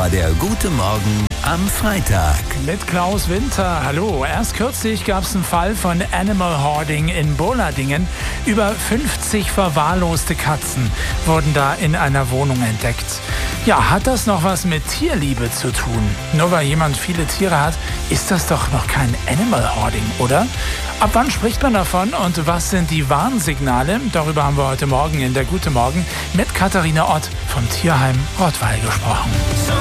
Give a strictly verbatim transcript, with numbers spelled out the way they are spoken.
war der Gute Morgen am Freitag. Mit Klaus Winter. Hallo. Erst kürzlich gab es einen Fall von Animal Hoarding in Boladingen. Über fünfzig verwahrloste Katzen wurden da in einer Wohnung entdeckt. Ja, hat das noch was mit Tierliebe zu tun? Nur weil jemand viele Tiere hat, ist das doch noch kein Animal Hoarding, oder? Ab wann spricht man davon und was sind die Warnsignale? Darüber haben wir heute Morgen in der Gute Morgen mit Katharina Ott vom Tierheim Rottweil gesprochen.